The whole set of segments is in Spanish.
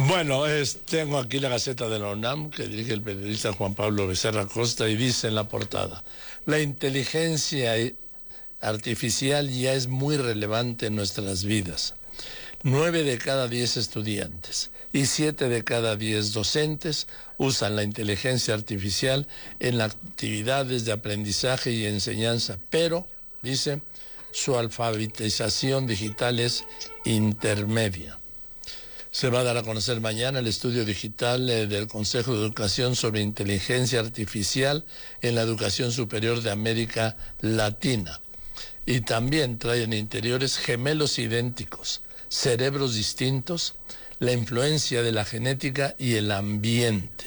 Bueno, tengo aquí la Gaceta de la UNAM, que dirige el periodista Juan Pablo Becerra Costa, y dice en la portada: la inteligencia artificial ya es muy relevante en nuestras vidas. 9 de cada 10 estudiantes y 7 de cada 10 docentes usan la inteligencia artificial en actividades de aprendizaje y enseñanza, pero, dice, su alfabetización digital es intermedia. Se va a dar a conocer mañana el estudio digital del Consejo de Educación sobre inteligencia artificial en la educación superior de América Latina. Y también trae en interiores gemelos idénticos, cerebros distintos, la influencia de la genética y el ambiente.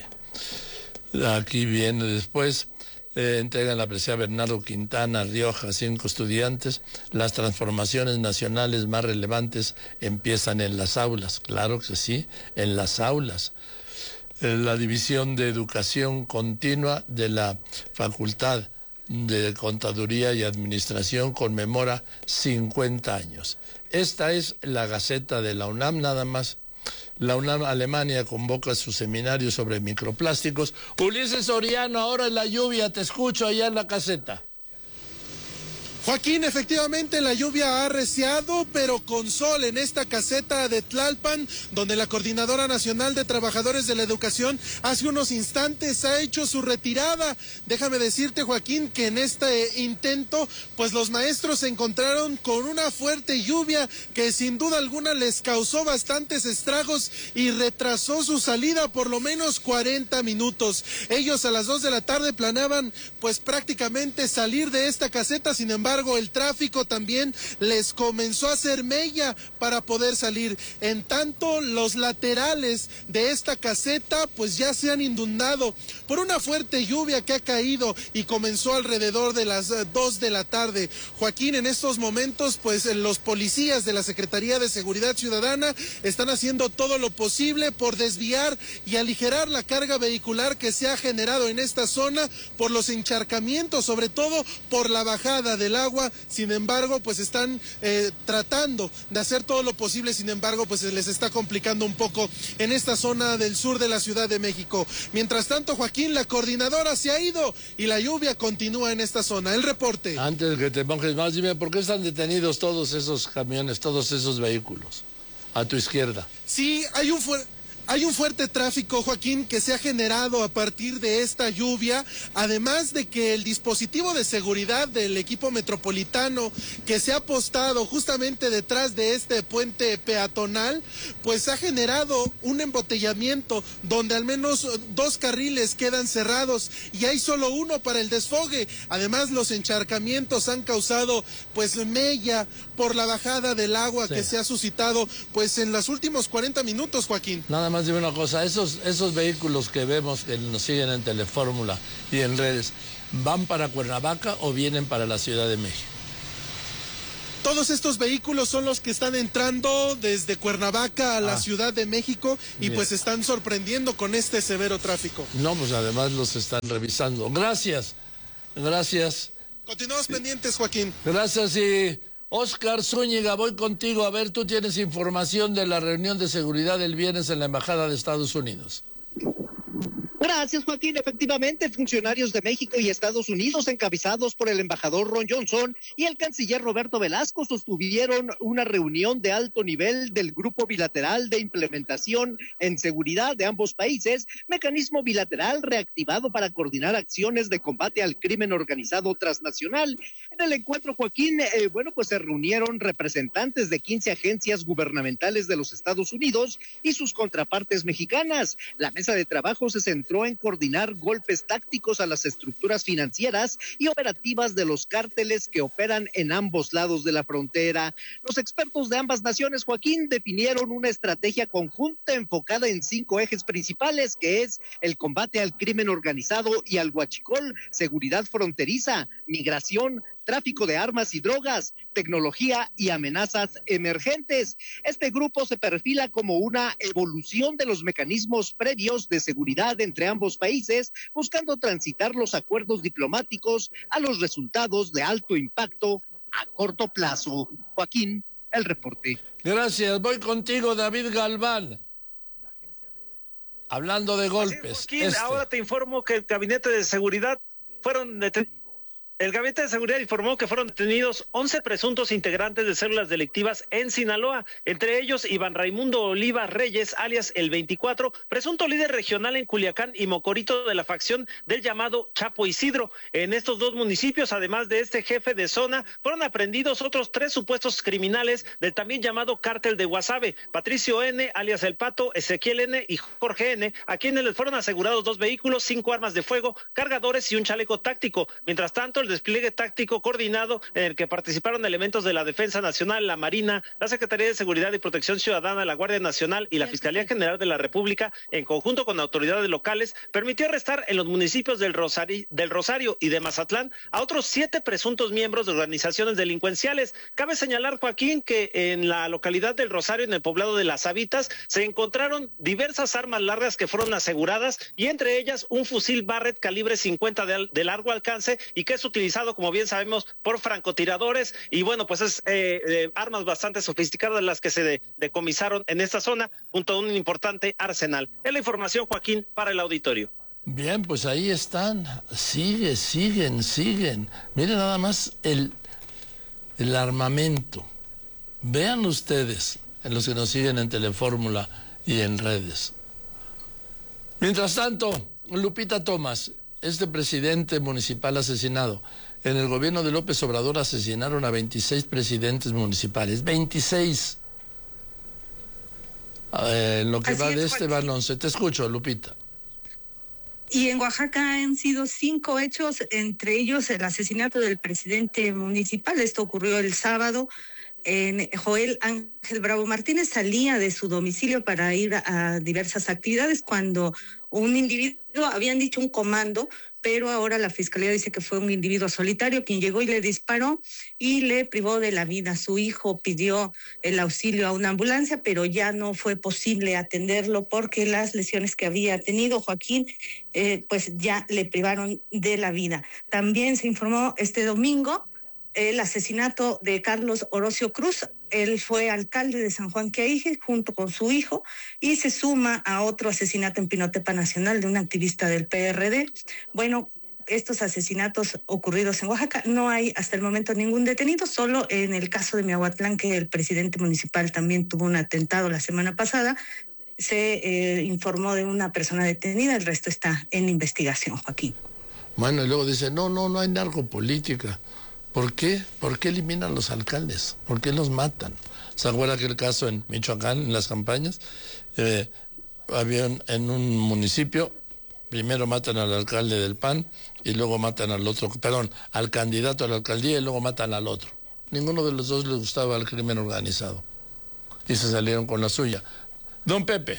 Aquí viene después, entregan la presea Bernardo Quintana Rioja, 5 estudiantes. Las transformaciones nacionales más relevantes empiezan en las aulas. Claro que sí, en las aulas. La División de Educación Continua de la Facultad de Contaduría y Administración conmemora 50 años. Esta es la Gaceta de la UNAM, nada más. La UNAM Alemania convoca su seminario sobre microplásticos. Ulises Soriano, ahora en la lluvia, te escucho allá en la caseta. Joaquín, efectivamente la lluvia ha arreciado, pero con sol en esta caseta de Tlalpan, donde la Coordinadora Nacional de Trabajadores de la Educación hace unos instantes ha hecho su retirada. Déjame decirte, Joaquín, que en este intento, pues los maestros se encontraron con una fuerte lluvia que sin duda alguna les causó bastantes estragos y retrasó su salida por lo menos 40 minutos. Ellos a las 2 de la tarde planeaban pues prácticamente salir de esta caseta, sin embargo, el tráfico también les comenzó a hacer mella para poder salir. En tanto, los laterales de esta caseta pues ya se han inundado por una fuerte lluvia que ha caído y comenzó alrededor de las 2 de la tarde. Joaquín, en estos momentos pues los policías de la Secretaría de Seguridad Ciudadana están haciendo todo lo posible por desviar y aligerar la carga vehicular que se ha generado en esta zona por los encharcamientos, sobre todo por la bajada del agua. Sin embargo, pues están tratando de hacer todo lo posible, sin embargo, pues se les está complicando un poco en esta zona del sur de la Ciudad de México. Mientras tanto, Joaquín, la coordinadora se ha ido y la lluvia continúa en esta zona. El reporte. Antes de que te mojes más, dime, ¿por qué están detenidos todos esos camiones, todos esos vehículos a tu izquierda? Sí, hay un fuerte tráfico, Joaquín, que se ha generado a partir de esta lluvia, además de que el dispositivo de seguridad del equipo metropolitano que se ha postado justamente detrás de este puente peatonal, pues ha generado un embotellamiento donde al menos 2 carriles quedan cerrados y hay solo uno para el desfogue. Además, los encharcamientos han causado pues mella por la bajada del agua que se ha suscitado pues en los últimos 40 minutos, Joaquín. Nada más dime una cosa, esos vehículos que vemos que nos siguen en Telefórmula y en redes, ¿van para Cuernavaca o vienen para la Ciudad de México? Todos estos vehículos son los que están entrando desde Cuernavaca a la Ciudad de México y pues están sorprendiendo con este severo tráfico. No, pues además los están revisando. Gracias. Continuamos pendientes, Joaquín. Gracias. Y Oscar Zúñiga, voy contigo. A ver, tú tienes información de la reunión de seguridad del viernes en la Embajada de Estados Unidos. Gracias, Joaquín. Efectivamente, funcionarios de México y Estados Unidos, encabezados por el embajador Ron Johnson y el canciller Roberto Velasco, sostuvieron una reunión de alto nivel del Grupo Bilateral de Implementación en Seguridad de ambos países, mecanismo bilateral reactivado para coordinar acciones de combate al crimen organizado transnacional. En el encuentro, Joaquín, pues se reunieron representantes de 15 agencias gubernamentales de los Estados Unidos y sus contrapartes mexicanas. La mesa de trabajo se centró en coordinar golpes tácticos a las estructuras financieras y operativas de los cárteles que operan en ambos lados de la frontera. Los expertos de ambas naciones, Joaquín, definieron una estrategia conjunta enfocada en 5 ejes principales, que es el combate al crimen organizado y al huachicol, seguridad fronteriza, migración, tráfico de armas y drogas, tecnología y amenazas emergentes. Este grupo se perfila como una evolución de los mecanismos previos de seguridad entre ambos países, buscando transitar los acuerdos diplomáticos a los resultados de alto impacto a corto plazo. Joaquín, el reporte. Gracias, voy contigo, David Galván. Hablando de golpes. Joaquín, ahora te informo que el Gabinete de Seguridad El Gabinete de Seguridad informó que fueron detenidos 11 presuntos integrantes de células delictivas en Sinaloa, entre ellos Iván Raimundo Oliva Reyes, alias El 24, presunto líder regional en Culiacán y Mocorito de la facción del llamado Chapo Isidro. En estos dos municipios, además de este jefe de zona, fueron aprehendidos otros 3 supuestos criminales del también llamado Cártel de Guasave, Patricio N., alias El Pato, Ezequiel N. y Jorge N., a quienes les fueron asegurados 2 vehículos, 5 armas de fuego, cargadores y un chaleco táctico. Mientras tanto, el despliegue táctico coordinado en el que participaron elementos de la Defensa Nacional, la Marina, la Secretaría de Seguridad y Protección Ciudadana, la Guardia Nacional y la Fiscalía General de la República, en conjunto con autoridades locales, permitió arrestar en los municipios del Rosario y de Mazatlán a otros 7 presuntos miembros de organizaciones delincuenciales. Cabe señalar, Joaquín, que en la localidad del Rosario, en el poblado de Las Habitas, se encontraron diversas armas largas que fueron aseguradas, y entre ellas un fusil Barrett calibre 50 de largo alcance, y que es utilizado, como bien sabemos, por francotiradores. Y bueno, pues es armas bastante sofisticadas las que se decomisaron en esta zona, junto a un importante arsenal. Es la información, Joaquín, para el auditorio. Bien, pues ahí están. Siguen. Miren nada más el armamento. Vean ustedes, en los que nos siguen en Telefórmula y en redes. Mientras tanto, Lupita Thomas, este presidente municipal asesinado. En el gobierno de López Obrador asesinaron a 26 presidentes municipales. 26. En lo que va de este van 11. Te escucho, Lupita. Y en Oaxaca han sido 5 hechos, entre ellos el asesinato del presidente municipal. Esto ocurrió el sábado. Joel Ángel Bravo Martínez salía de su domicilio para ir a diversas actividades cuando un individuo, habían dicho un comando, pero ahora la fiscalía dice que fue un individuo solitario quien llegó y le disparó y le privó de la vida. Su hijo pidió el auxilio a una ambulancia, pero ya no fue posible atenderlo porque las lesiones que había tenido Joaquín, pues ya le privaron de la vida. También se informó este domingo el asesinato de Carlos Orocio Cruz. Él fue alcalde de San Juan Quiaije junto con su hijo y se suma a otro asesinato en Pinotepa Nacional de un activista del PRD. Bueno, estos asesinatos ocurridos en Oaxaca, no hay hasta el momento ningún detenido, solo en el caso de Miahuatlán, que el presidente municipal también tuvo un atentado la semana pasada, se informó de una persona detenida, el resto está en investigación, Joaquín. Bueno, y luego dice, no hay narcopolítica. ¿Por qué? ¿Por qué eliminan los alcaldes? ¿Por qué los matan? ¿Se acuerda aquel caso en Michoacán, en las campañas? Habían en un municipio, primero matan al alcalde del PAN y luego matan al candidato a la alcaldía y luego matan al otro. Ninguno de los dos les gustaba el crimen organizado. Y se salieron con la suya. Don Pepe.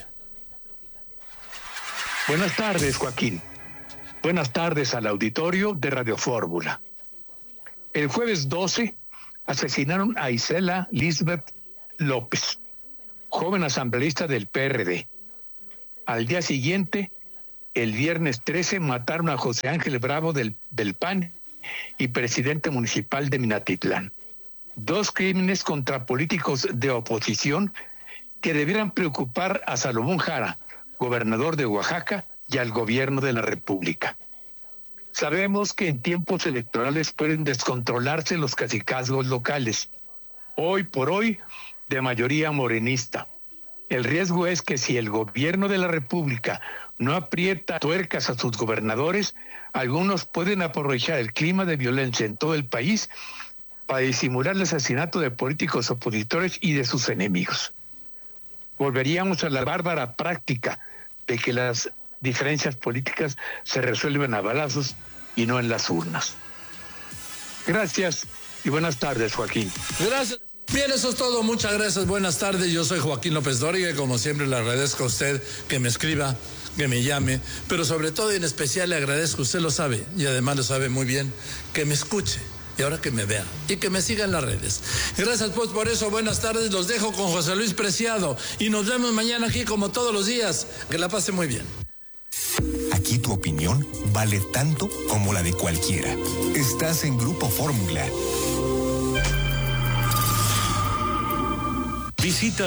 Buenas tardes, Joaquín. Buenas tardes al auditorio de Radio Fórmula. El jueves 12 asesinaron a Isela Lisbeth López, joven asambleísta del PRD. Al día siguiente, el viernes 13, mataron a José Ángel Bravo del PAN y presidente municipal de Minatitlán. 2 crímenes contra políticos de oposición que debieran preocupar a Salomón Jara, gobernador de Oaxaca, y al gobierno de la República. Sabemos que en tiempos electorales pueden descontrolarse los cacicazgos locales, hoy por hoy de mayoría morenista. El riesgo es que si el gobierno de la República no aprieta tuercas a sus gobernadores, algunos pueden aprovechar el clima de violencia en todo el país para disimular el asesinato de políticos opositores y de sus enemigos. Volveríamos a la bárbara práctica de que las diferencias políticas se resuelven a balazos y no en las urnas. Gracias y buenas tardes, Joaquín. Gracias. Bien, eso es todo. Muchas gracias. Buenas tardes. Yo soy Joaquín López Dóriga y como siempre le agradezco a usted que me escriba, que me llame, pero sobre todo y en especial le agradezco, usted lo sabe y además lo sabe muy bien, que me escuche y ahora que me vea y que me siga en las redes. Gracias pues por eso. Buenas tardes. Los dejo con José Luis Preciado y nos vemos mañana aquí como todos los días. Que la pase muy bien. Aquí tu opinión vale tanto como la de cualquiera. Estás en Grupo Fórmula. Visita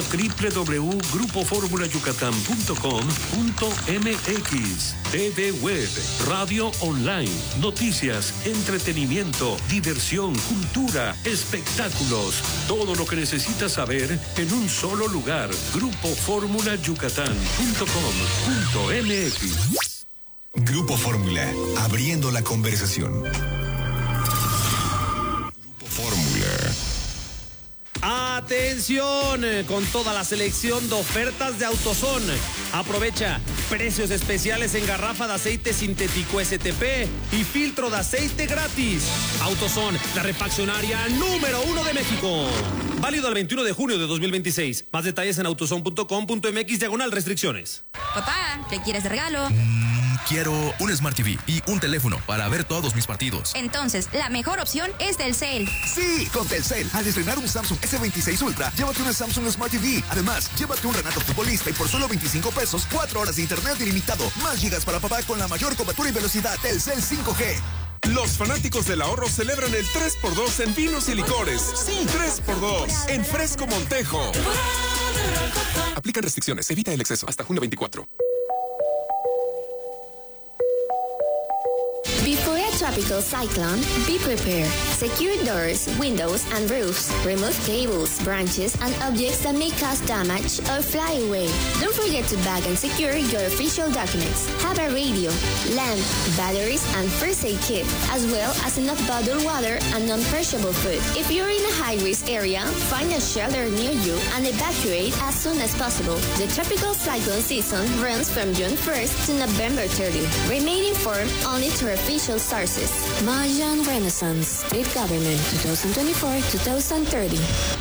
www.grupoformulayucatán.com.mx. TV Web, radio online, noticias, entretenimiento, diversión, cultura, espectáculos. Todo lo que necesitas saber en un solo lugar. Grupoformulayucatán.com.mx. Grupo Fórmula, abriendo la conversación. Grupo Fórmula. Atención, con toda la selección de ofertas de AutoZone. Aprovecha precios especiales en garrafa de aceite sintético STP y filtro de aceite gratis. AutoZone, la refaccionaria número 1 de México. Válido el 21 de junio de 2026. Más detalles en autozone.com.mx/restricciones. Papá, ¿qué quieres de regalo? Quiero un Smart TV y un teléfono para ver todos mis partidos. Entonces, la mejor opción es Telcel. Sí, con Telcel. Al estrenar un Samsung S26 Ultra, llévate una Samsung Smart TV. Además, llévate un Renato Futbolista y por solo 25 pesos, 4 horas de internet ilimitado. Más gigas para papá con la mayor cobertura y velocidad. Telcel 5G. Los fanáticos del ahorro celebran el 3x2 en vinos y licores. Sí, 3x2 en Fresco Montejo. Aplican restricciones, evita el exceso. Hasta junio 24. Before a tropical cyclone, be prepared. Secure doors, windows, and roofs. Remove cables, branches, and objects that may cause damage or fly away. Don't forget to bag and secure your official documents. Have a radio, lamp, batteries, and first aid kit, as well as enough bottled water and non-perishable food. If you're in a high-risk area, find a shelter near you and evacuate as soon as possible. The tropical cyclone season runs from June 1st to November 30th. Remain informed only to official sources. Mayan Renaissance, State Government, 2024-2030.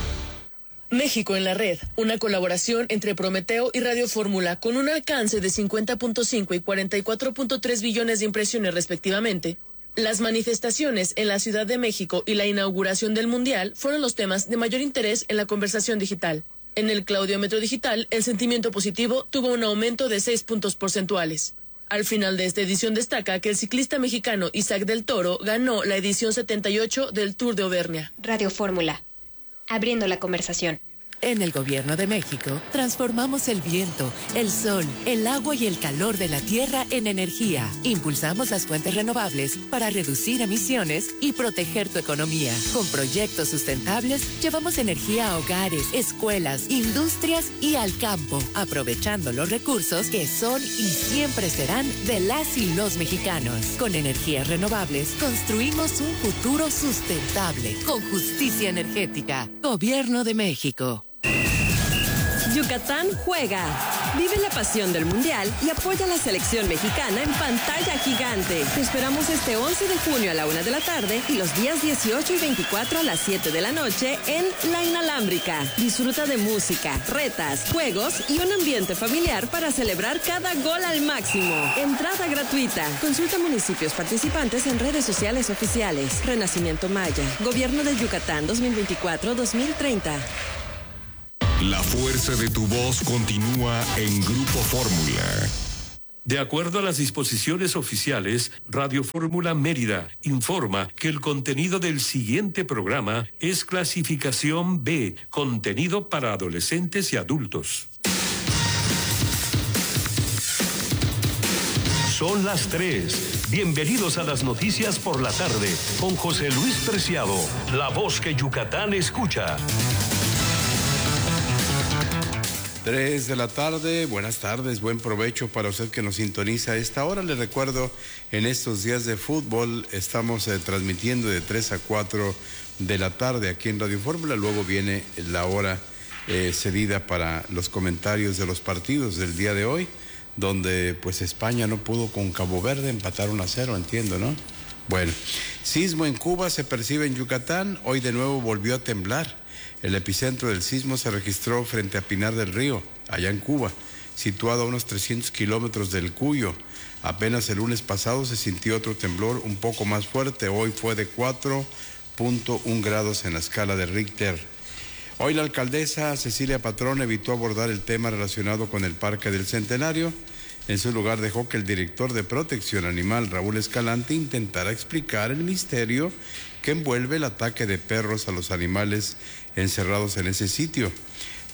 México en la red, una colaboración entre Prometeo y Radio Fórmula con un alcance de 50.5 y 44.3 billones de impresiones respectivamente. Las manifestaciones en la Ciudad de México y la inauguración del Mundial fueron los temas de mayor interés en la conversación digital. En el claudiómetro digital, el sentimiento positivo tuvo un aumento de 6 puntos porcentuales. Al final de esta edición destaca que el ciclista mexicano Isaac del Toro ganó la edición 78 del Tour de Auvernia. Radio Fórmula, abriendo la conversación. En el Gobierno de México, transformamos el viento, el sol, el agua y el calor de la tierra en energía. Impulsamos las fuentes renovables para reducir emisiones y proteger tu economía. Con proyectos sustentables, llevamos energía a hogares, escuelas, industrias y al campo, aprovechando los recursos que son y siempre serán de las y los mexicanos. Con energías renovables, construimos un futuro sustentable, con justicia energética. Gobierno de México. Yucatán juega. Vive la pasión del Mundial y apoya a la selección mexicana en pantalla gigante. Te esperamos este 11 de junio a la 1 de la tarde y los días 18 y 24 a las 7 de la noche en La Inalámbrica. Disfruta de música, retas, juegos y un ambiente familiar para celebrar cada gol al máximo. Entrada gratuita. Consulta municipios participantes en redes sociales oficiales. Renacimiento Maya. Gobierno de Yucatán 2024-2030. La fuerza de tu voz continúa en Grupo Fórmula. De acuerdo a las disposiciones oficiales, Radio Fórmula Mérida informa que el contenido del siguiente programa es clasificación B, contenido para adolescentes y adultos. Son las 3. Bienvenidos a las noticias por la tarde con José Luis Preciado, la voz que Yucatán escucha. 3 de la tarde, buenas tardes, buen provecho para usted que nos sintoniza a esta hora. Les recuerdo, en estos días de fútbol estamos transmitiendo de 3 a 4 de la tarde aquí en Radio Fórmula. Luego viene la hora cedida para los comentarios de los partidos del día de hoy, donde pues España no pudo con Cabo Verde, empataron 1-0, entiendo, ¿no? Bueno, sismo en Cuba se percibe en Yucatán, hoy de nuevo volvió a temblar. El epicentro del sismo se registró frente a Pinar del Río, allá en Cuba, situado a unos 300 kilómetros del Cuyo. Apenas el lunes pasado se sintió otro temblor un poco más fuerte, hoy fue de 4.1 grados en la escala de Richter. Hoy la alcaldesa Cecilia Patrón evitó abordar el tema relacionado con el Parque del Centenario. En su lugar dejó que el director de Protección Animal, Raúl Escalante, intentara explicar el misterio que envuelve el ataque de perros a los animales encerrados en ese sitio.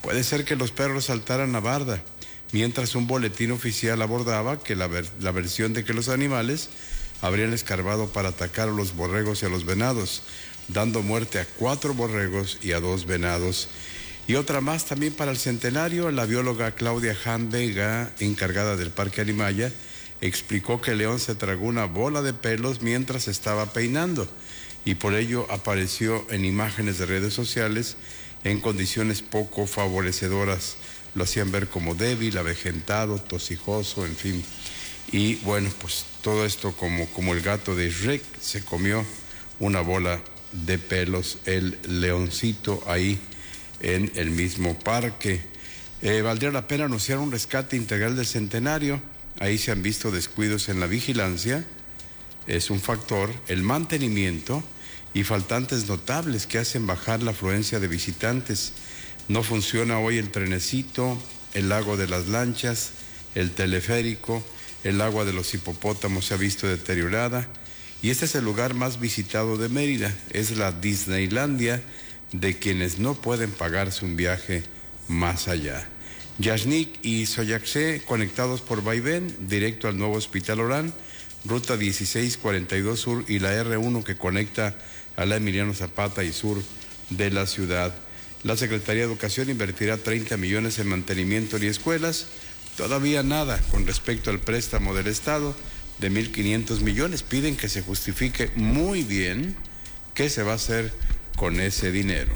Puede ser que los perros saltaran la barda, mientras un boletín oficial abordaba que la versión de que los animales habrían escarbado para atacar a los borregos y a los venados, dando muerte a 4 borregos y a 2 venados. Y otra más también para el centenario. La bióloga Claudia Han Vega, encargada del Parque Animaya, explicó que el león se tragó una bola de pelos mientras estaba peinando y por ello apareció en imágenes de redes sociales en condiciones poco favorecedoras. Lo hacían ver como débil, avejentado, tosijoso, en fin. Y bueno, pues todo esto como el gato de Shrek, se comió una bola de pelos el leoncito ahí en el mismo parque. Valdría la pena anunciar un rescate integral del centenario. Ahí se han visto descuidos en la vigilancia, es un factor, el mantenimiento y faltantes notables que hacen bajar la afluencia de visitantes. No funciona hoy el trenecito, el lago de las lanchas, el teleférico, el agua de los hipopótamos se ha visto deteriorada y este es el lugar más visitado de Mérida, es la Disneylandia de quienes no pueden pagarse un viaje más allá. Yashnik y Soyaxé conectados por vaivén, directo al nuevo Hospital Orán, ruta 1642 Sur y la R1 que conecta a la Emiliano Zapata y sur de la ciudad. La Secretaría de Educación invertirá 30 millones en mantenimiento y escuelas. Todavía nada con respecto al préstamo del Estado de 1.500 millones. Piden que se justifique muy bien qué se va a hacer con ese dinero.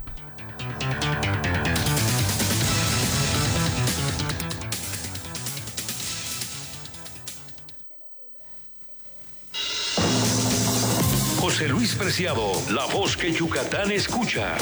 José Luis Preciado, la voz que Yucatán escucha.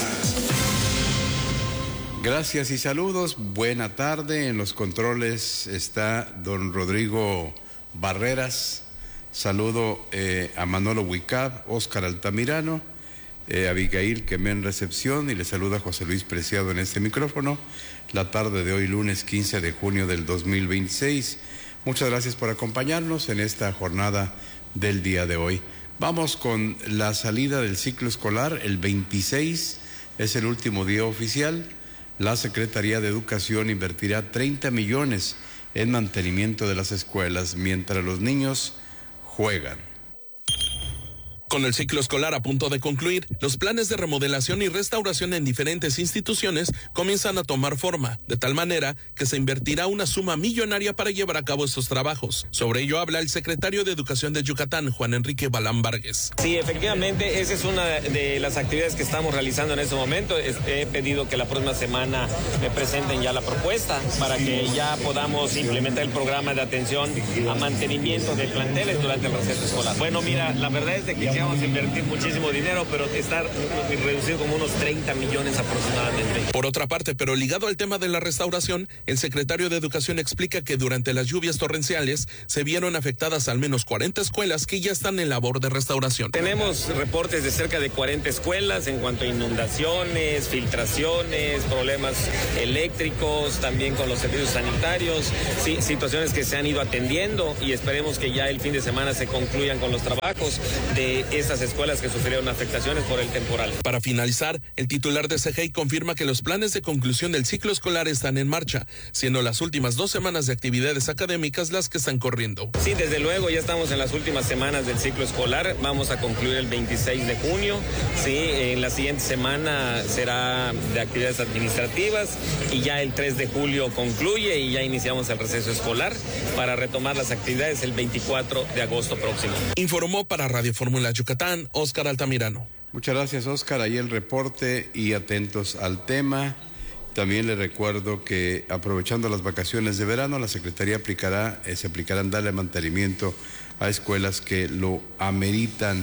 Gracias y saludos. Buena tarde. En los controles está don Rodrigo Barreras. Saludo a Manolo Huicab, Óscar Altamirano, Abigail Quemé en recepción y le saluda José Luis Preciado en este micrófono. La tarde de hoy, lunes 15 de junio del 2026. Muchas gracias por acompañarnos en esta jornada del día de hoy. Vamos con la salida del ciclo escolar. El 26 es el último día oficial. La Secretaría de Educación invertirá 30 millones en mantenimiento de las escuelas mientras los niños juegan. Con el ciclo escolar a punto de concluir, los planes de remodelación y restauración en diferentes instituciones comienzan a tomar forma, de tal manera que se invertirá una suma millonaria para llevar a cabo estos trabajos. Sobre ello habla el secretario de Educación de Yucatán, Juan Enrique Balán Vargas. Sí, efectivamente, esa es una de las actividades que estamos realizando en este momento. He pedido que la próxima semana me presenten ya la propuesta para que ya podamos implementar el programa de atención a mantenimiento de planteles durante el receso escolar. Bueno, mira, la verdad es de que vamos a invertir muchísimo dinero, pero está reducido como unos 30 millones aproximadamente. Por otra parte, pero ligado al tema de la restauración, el secretario de Educación explica que durante las lluvias torrenciales se vieron afectadas al menos 40 escuelas que ya están en labor de restauración. Tenemos reportes de cerca de 40 escuelas en cuanto a inundaciones, filtraciones, problemas eléctricos, también con los servicios sanitarios, sí, situaciones que se han ido atendiendo y esperemos que ya el fin de semana se concluyan con los trabajos de esas escuelas que sufrieron afectaciones por el temporal. Para finalizar, el titular de CGI confirma que los planes de conclusión del ciclo escolar están en marcha, siendo las últimas 2 semanas de actividades académicas las que están corriendo. Sí, desde luego, ya estamos en las últimas semanas del ciclo escolar, vamos a concluir el 26 de junio, sí, en la siguiente semana será de actividades administrativas y ya el 3 de julio concluye y ya iniciamos el receso escolar para retomar las actividades el 24 de agosto próximo. Informó para Radio Fórmula Yucatán, Óscar Altamirano. Muchas gracias, Óscar. Ahí el reporte y atentos al tema. También le recuerdo que aprovechando las vacaciones de verano, la Secretaría se aplicarán darle mantenimiento a escuelas que lo ameritan.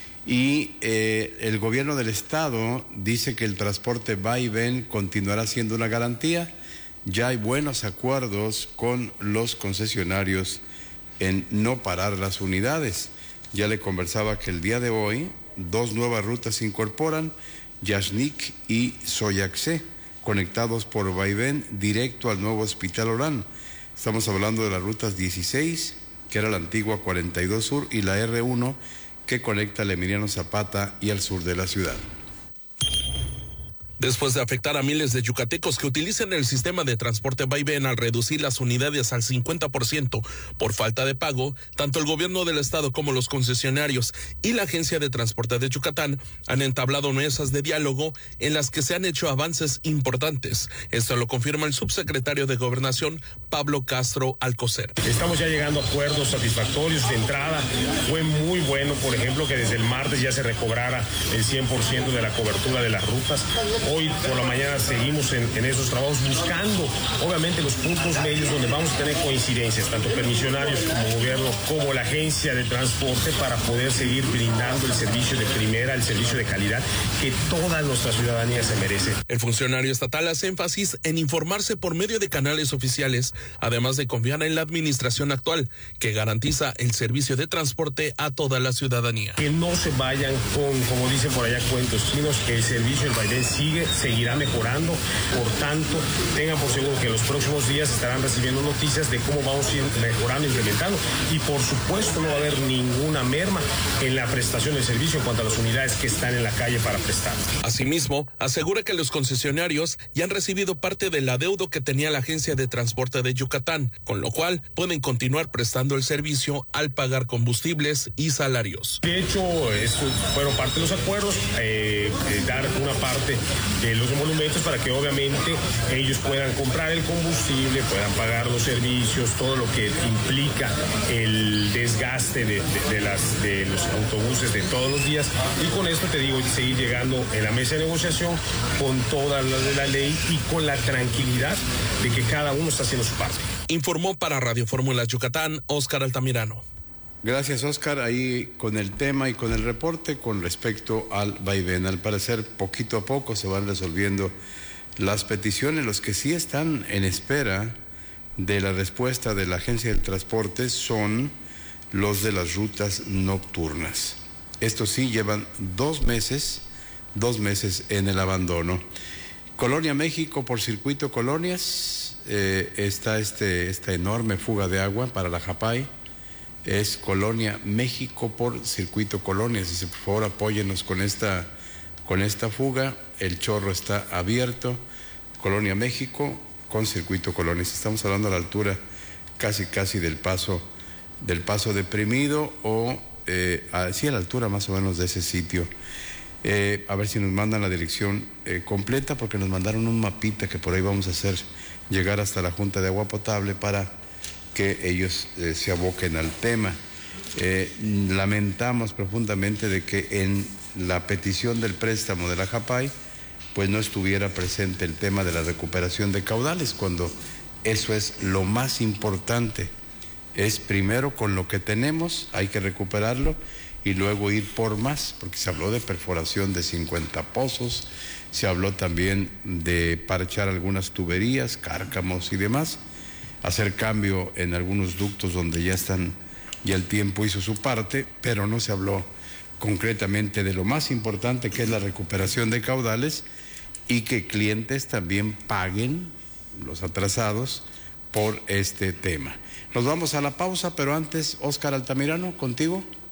Y el gobierno del estado dice que el transporte va y ven continuará siendo una garantía. Ya hay buenos acuerdos con los concesionarios en no parar las unidades. Ya le conversaba que el día de hoy 2 nuevas rutas se incorporan, Yashnik y Soyaxé, conectados por vaivén directo al nuevo Hospital Orán. Estamos hablando de las rutas 16, que era la antigua 42 Sur, y la R1, que conecta al Emiliano Zapata y al sur de la ciudad. Después de afectar a miles de yucatecos que utilizan el sistema de transporte vaivén al reducir las unidades al 50% por falta de pago, tanto el gobierno del estado como los concesionarios y la Agencia de Transporte de Yucatán han entablado mesas de diálogo en las que se han hecho avances importantes. Esto lo confirma el subsecretario de Gobernación, Pablo Castro Alcocer. Estamos ya llegando a acuerdos satisfactorios de entrada. Fue muy bueno, por ejemplo, que desde el martes ya se recobrara el 100% de la cobertura de las rutas. Hoy por la mañana seguimos en esos trabajos buscando, obviamente, los puntos medios donde vamos a tener coincidencias, tanto permisionarios como gobierno, como la agencia de transporte, para poder seguir brindando el servicio de primera, el servicio de calidad que toda nuestra ciudadanía se merece. El funcionario estatal hace énfasis en informarse por medio de canales oficiales, además de confiar en la administración actual, que garantiza el servicio de transporte a toda la ciudadanía. Que no se vayan con, como dicen por allá, cuentos chinos, que el servicio del vaivén seguirá mejorando. Por tanto, tengan por seguro que en los próximos días estarán recibiendo noticias de cómo vamos a ir mejorando, implementando, y por supuesto no va a haber ninguna merma en la prestación del servicio en cuanto a las unidades que están en la calle para prestar. Asimismo, asegura que los concesionarios ya han recibido parte del adeudo que tenía la Agencia de Transporte de Yucatán, con lo cual pueden continuar prestando el servicio al pagar combustibles y salarios. De hecho, fueron parte de los acuerdos, dar una parte de los emolumentos para que obviamente ellos puedan comprar el combustible, puedan pagar los servicios, todo lo que implica el desgaste de los autobuses de todos los días, y con esto te digo, seguir llegando en la mesa de negociación con todas las de la ley y con la tranquilidad de que cada uno está haciendo su parte. Informó para Radio Fórmula Yucatán, Óscar Altamirano. Gracias, Óscar. Ahí con el tema y con el reporte con respecto al vaivén. Al parecer, poquito a poco se van resolviendo las peticiones. Los que sí están en espera de la respuesta de la Agencia del Transporte son los de las rutas nocturnas. Estos sí llevan 2 meses en el abandono. Colonia México, por Circuito Colonias, está esta enorme fuga de agua para la Japay. Es Colonia México por Circuito Colonias. Dice, por favor, apóyenos con esta fuga. El chorro está abierto. Colonia México con Circuito Colonias. Estamos hablando a la altura casi del paso deprimido, o sí, a la altura más o menos de ese sitio. A ver si nos mandan la dirección completa, porque nos mandaron un mapita que por ahí vamos a hacer llegar hasta la Junta de Agua Potable para que ellos se aboquen al tema. Lamentamos profundamente de que en la petición del préstamo de la Japay pues no estuviera presente el tema de la recuperación de caudales, cuando eso es lo más importante. Es primero con lo que tenemos, hay que recuperarlo, y luego ir por más, porque se habló de perforación de 50 pozos, se habló también de parchar algunas tuberías, cárcamos y demás, hacer cambio en algunos ductos donde ya el tiempo hizo su parte, pero no se habló concretamente de lo más importante, que es la recuperación de caudales, y que clientes también paguen, los atrasados, por este tema. Nos vamos a la pausa, pero antes, Óscar Altamirano, contigo.